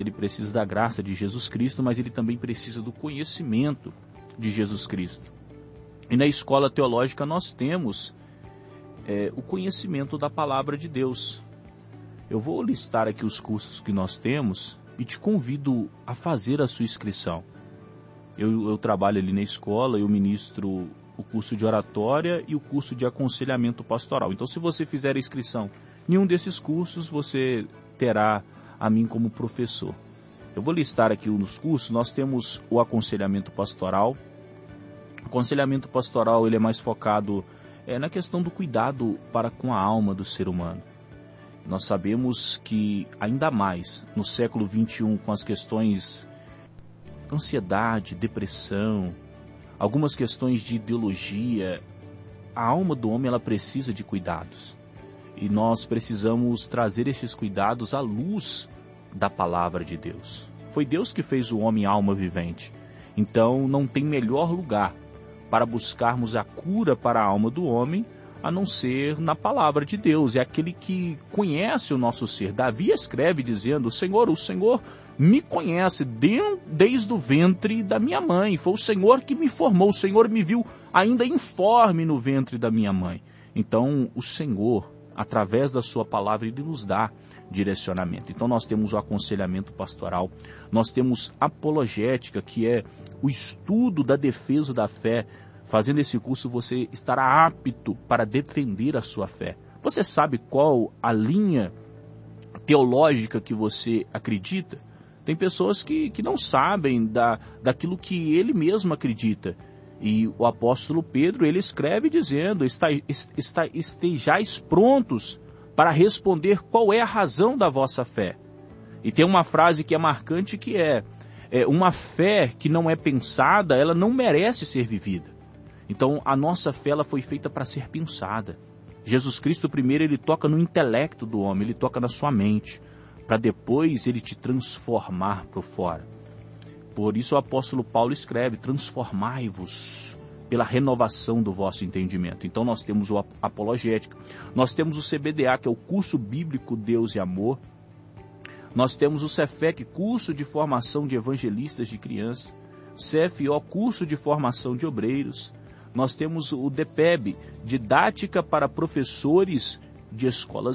ele precisa da graça de Jesus Cristo, mas ele também precisa do conhecimento de Jesus Cristo. E na escola teológica nós temos o conhecimento da palavra de Deus. Eu vou listar aqui os cursos que nós temos e te convido a fazer a sua inscrição. Eu trabalho ali na escola, eu ministro o curso de oratória e o curso de aconselhamento pastoral. Então, se você fizer a inscrição em um desses cursos, você terá a mim como professor. Eu vou listar aqui uns cursos. Nós temos o aconselhamento pastoral. O aconselhamento pastoral ele é mais focado na questão do cuidado para com a alma do ser humano. Nós sabemos que, ainda mais no século XXI, com as questões ansiedade, depressão, algumas questões de ideologia, a alma do homem ela precisa de cuidados. E nós precisamos trazer esses cuidados à luz da palavra de Deus. Foi Deus que fez o homem alma vivente. Então não tem melhor lugar para buscarmos a cura para a alma do homem a não ser na palavra de Deus. É aquele que conhece o nosso ser. Davi escreve dizendo: o Senhor me conhece desde o ventre da minha mãe. Foi o Senhor que me formou. O Senhor me viu ainda informe no ventre da minha mãe. Então o Senhor, através da sua palavra, ele nos dá direcionamento. Então nós temos o aconselhamento pastoral, nós temos apologética, que é o estudo da defesa da fé. Fazendo esse curso você estará apto para defender a sua fé. Você sabe qual a linha teológica que você acredita? Tem pessoas que não sabem daquilo que ele mesmo acredita. E o apóstolo Pedro, ele escreve dizendo: estejais prontos para responder qual é a razão da vossa fé. E tem uma frase que é marcante, que é uma fé que não é pensada, ela não merece ser vivida. Então a nossa fé ela foi feita para ser pensada. Jesus Cristo primeiro ele toca no intelecto do homem, ele toca na sua mente, para depois ele te transformar por fora. Por isso o apóstolo Paulo escreve: transformai-vos pela renovação do vosso entendimento. Então nós temos o apologética, nós temos o CBDA, que é o curso bíblico Deus e Amor, nós temos o Cefec, curso de formação de evangelistas de crianças, CFO, curso de formação de obreiros, nós temos o DPEB, didática para professores de escola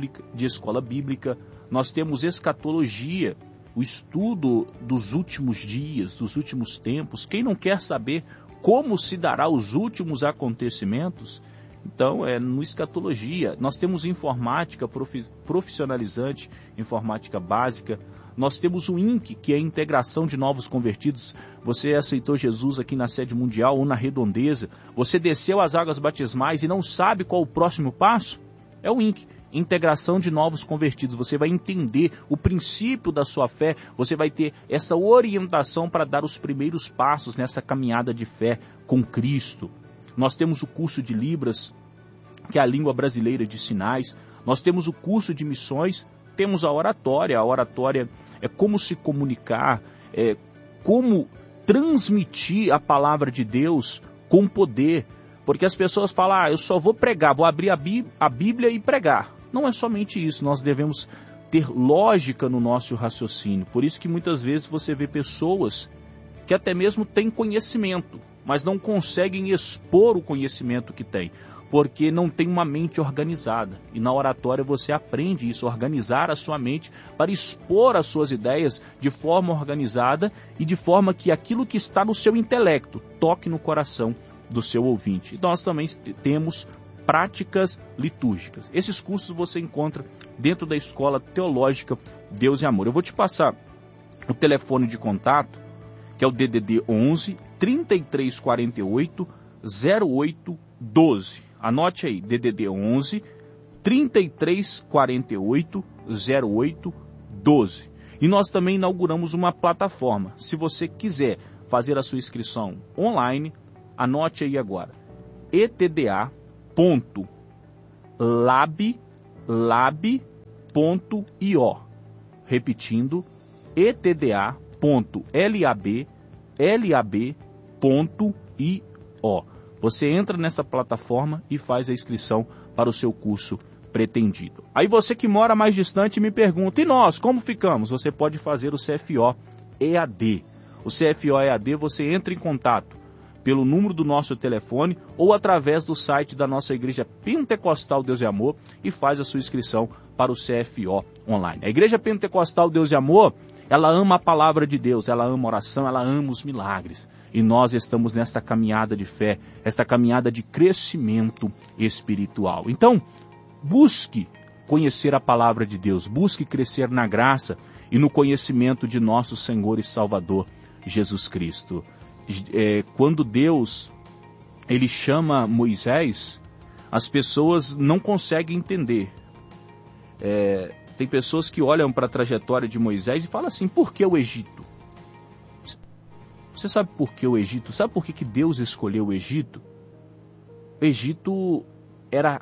bíblica, nós temos escatologia, o estudo dos últimos dias, dos últimos tempos. Quem não quer saber como se dará os últimos acontecimentos? Então, no escatologia. Nós temos informática profissionalizante, informática básica. Nós temos o INC, que é a integração de novos convertidos. Você aceitou Jesus aqui na sede mundial ou na redondeza. Você desceu as águas batismais e não sabe qual o próximo passo? É o INC. Integração de novos convertidos. Você vai entender o princípio da sua fé, você vai ter essa orientação para dar os primeiros passos nessa caminhada de fé com Cristo. Nós temos o curso de Libras, que é a língua brasileira de sinais. Nós temos o curso de missões, temos a oratória é como se comunicar, como transmitir a palavra de Deus com poder. Porque as pessoas falam: eu só vou pregar, vou abrir a Bíblia e pregar. Não é somente isso, nós devemos ter lógica no nosso raciocínio. Por isso que muitas vezes você vê pessoas que até mesmo têm conhecimento, mas não conseguem expor o conhecimento que têm, porque não tem uma mente organizada. E na oratória você aprende isso, organizar a sua mente para expor as suas ideias de forma organizada e de forma que aquilo que está no seu intelecto toque no coração do seu ouvinte. E nós também temos práticas litúrgicas. Esses cursos você encontra dentro da Escola Teológica Deus e Amor. Eu vou te passar o telefone de contato, que é o DDD 11 3348 0812. Anote aí, DDD 11 3348 0812. E nós também inauguramos uma plataforma. Se você quiser fazer a sua inscrição online, anote aí agora: etda.lab.io. Repetindo, etda.lab.io. Você entra nessa plataforma e faz a inscrição para o seu curso pretendido. Aí você que mora mais distante me pergunta, e nós, como ficamos? Você pode fazer o CFO EAD. O CFO EAD, você entra em contato pelo número do nosso telefone ou através do site da nossa Igreja Pentecostal Deus e Amor e faz a sua inscrição para o CFO online. A Igreja Pentecostal Deus e Amor, ela ama a palavra de Deus, ela ama a oração, ela ama os milagres. E nós estamos nesta caminhada de fé, esta caminhada de crescimento espiritual. Então, busque conhecer a palavra de Deus, busque crescer na graça e no conhecimento de nosso Senhor e Salvador, Jesus Cristo. Quando Deus ele chama Moisés, as pessoas não conseguem entender. Tem pessoas que olham para a trajetória de Moisés e falam assim, por que o Egito? Você sabe por que o Egito? Sabe por que Deus escolheu o Egito? O Egito era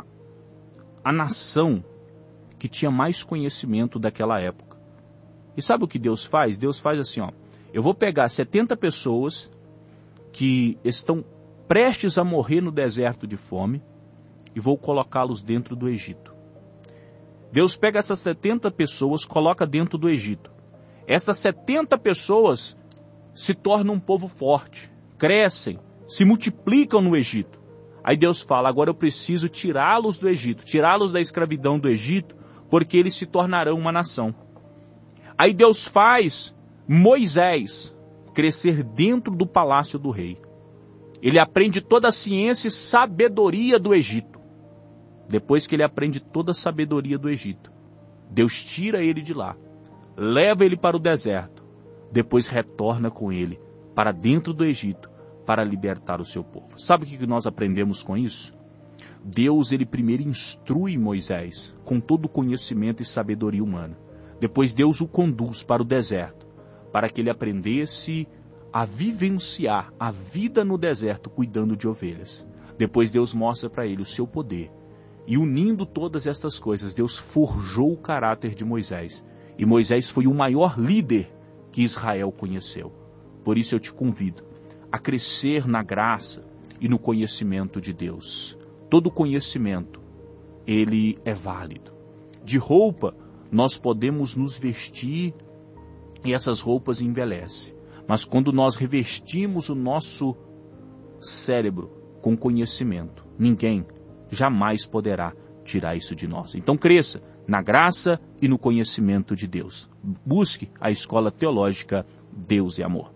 a nação que tinha mais conhecimento daquela época. E sabe o que Deus faz? Deus faz assim, ó. Eu vou pegar 70 pessoas que estão prestes a morrer no deserto de fome e vou colocá-los dentro do Egito. Deus pega essas 70 pessoas, coloca dentro do Egito. Essas 70 pessoas se tornam um povo forte, crescem, se multiplicam no Egito. Aí Deus fala, agora eu preciso tirá-los do Egito, tirá-los da escravidão do Egito, porque eles se tornarão uma nação. Aí Deus faz Moisés crescer dentro do palácio do rei. Ele aprende toda a ciência e sabedoria do Egito. Depois que ele aprende toda a sabedoria do Egito, Deus tira ele de lá, leva ele para o deserto, depois retorna com ele para dentro do Egito para libertar o seu povo. Sabe o que nós aprendemos com isso? Deus, ele primeiro instrui Moisés com todo o conhecimento e sabedoria humana. Depois Deus o conduz para o deserto, para que ele aprendesse a vivenciar a vida no deserto cuidando de ovelhas. Depois Deus mostra para ele o seu poder. E unindo todas estas coisas, Deus forjou o caráter de Moisés. E Moisés foi o maior líder que Israel conheceu. Por isso eu te convido a crescer na graça e no conhecimento de Deus. Todo conhecimento, ele é válido. De roupa, nós podemos nos vestir e essas roupas envelhecem. Mas quando nós revestimos o nosso cérebro com conhecimento, ninguém jamais poderá tirar isso de nós. Então cresça na graça e no conhecimento de Deus. Busque a escola teológica Deus e Amor.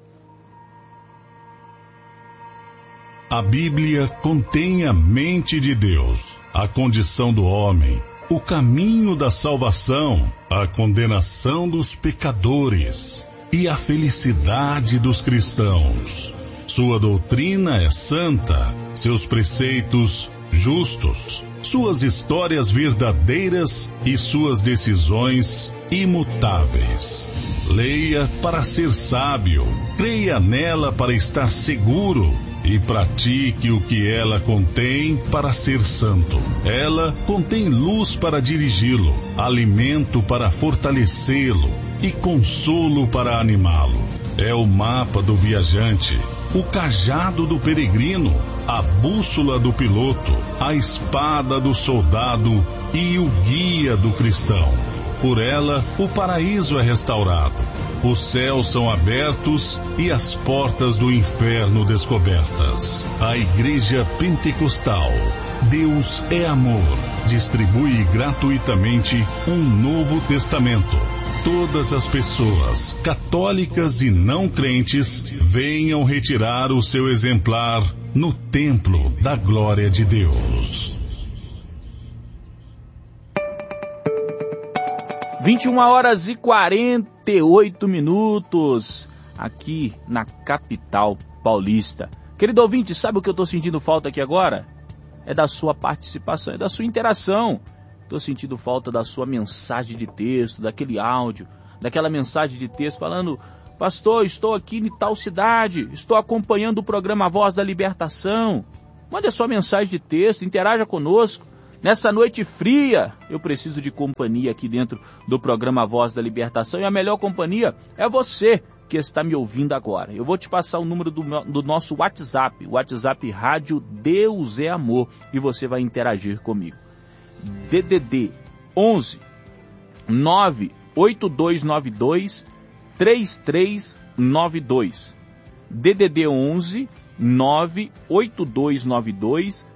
A Bíblia contém a mente de Deus, a condição do homem, o caminho da salvação, a condenação dos pecadores e a felicidade dos cristãos. Sua doutrina é santa, seus preceitos justos, suas histórias verdadeiras e suas decisões imutáveis. Leia para ser sábio, creia nela para estar seguro e pratique o que ela contém para ser santo. Ela contém luz para dirigi-lo, alimento para fortalecê-lo e consolo para animá-lo. É o mapa do viajante, o cajado do peregrino, a bússola do piloto, a espada do soldado e o guia do cristão. Por ela, o paraíso é restaurado, os céus são abertos e as portas do inferno descobertas. A Igreja Pentecostal Deus é Amor distribui gratuitamente um Novo Testamento. Todas as pessoas, católicas e não crentes, venham retirar o seu exemplar no Templo da Glória de Deus. 21h48 aqui na capital paulista. Querido ouvinte, sabe o que eu estou sentindo falta aqui agora? É da sua participação, é da sua interação. Estou sentindo falta da sua mensagem de texto, daquele áudio, daquela mensagem de texto falando: pastor, estou aqui em tal cidade, estou acompanhando o programa Voz da Libertação. Mande a sua mensagem de texto, interaja conosco. Nessa noite fria, eu preciso de companhia aqui dentro do programa Voz da Libertação. E a melhor companhia é você que está me ouvindo agora. Eu vou te passar o número do nosso WhatsApp, o WhatsApp Rádio Deus é Amor, e você vai interagir comigo. DDD 11 98292 3392. DDD 11 98292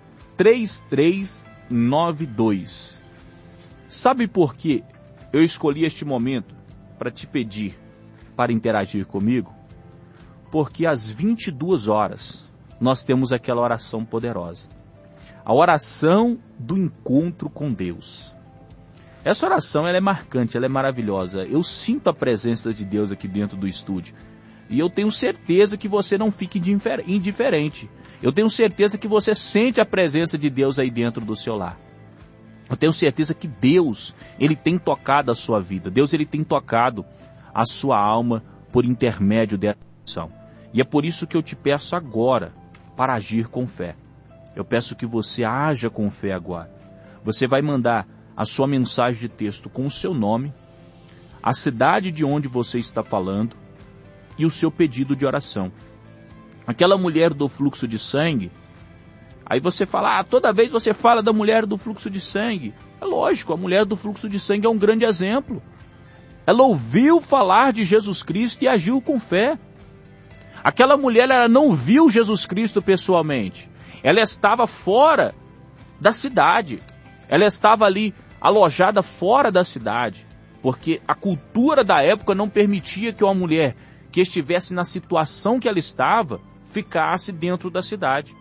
3392. Sabe por que eu escolhi este momento para te pedir para interagir comigo? Porque às 22 horas nós temos aquela oração poderosa. A oração do encontro com Deus. Essa oração ela é marcante, ela é maravilhosa. Eu sinto a presença de Deus aqui dentro do estúdio. E eu tenho certeza que você não fique indiferente. Eu tenho certeza que você sente a presença de Deus aí dentro do seu lar. Eu tenho certeza que Deus, Ele tem tocado a sua vida. Deus, Ele tem tocado a sua alma por intermédio dessa oração. E é por isso que eu te peço agora para agir com fé. Eu peço que você haja com fé agora. Você vai mandar a sua mensagem de texto com o seu nome, a cidade de onde você está falando e o seu pedido de oração. Aquela mulher do fluxo de sangue, aí você fala, toda vez você fala da mulher do fluxo de sangue. É lógico, a mulher do fluxo de sangue é um grande exemplo. Ela ouviu falar de Jesus Cristo e agiu com fé. Aquela mulher, ela não viu Jesus Cristo pessoalmente. Ela estava fora da cidade. Ela estava ali alojada fora da cidade, porque a cultura da época não permitia que uma mulher que estivesse na situação que ela estava ficasse dentro da cidade.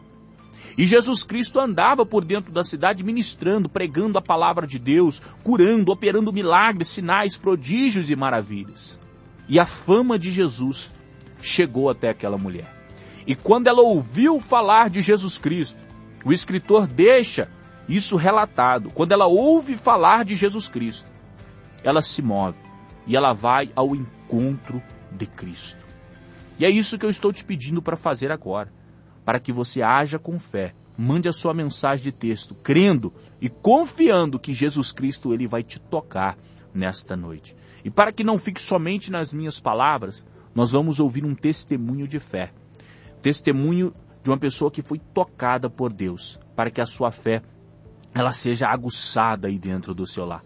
E Jesus Cristo andava por dentro da cidade ministrando, pregando a palavra de Deus, curando, operando milagres, sinais, prodígios e maravilhas. E a fama de Jesus chegou até aquela mulher. E quando ela ouviu falar de Jesus Cristo, o escritor deixa isso relatado. Quando ela ouve falar de Jesus Cristo, ela se move e ela vai ao encontro de Cristo. E é isso que eu estou te pedindo para fazer agora, para que você haja com fé. Mande a sua mensagem de texto, crendo e confiando que Jesus Cristo ele vai te tocar nesta noite. E para que não fique somente nas minhas palavras, nós vamos ouvir um testemunho de fé. Testemunho de uma pessoa que foi tocada por Deus, para que a sua fé ela seja aguçada aí dentro do seu lar.